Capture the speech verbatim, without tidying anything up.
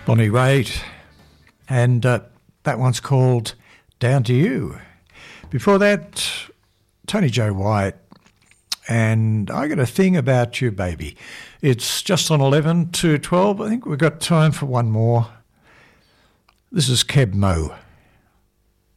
Bonnie Raitt, and uh, that one's called Down to You. Before that, Tony Joe White, and I Got a Thing About You, Baby. It's just on eleven to twelve. I think we've got time for one more. This is Keb Mo.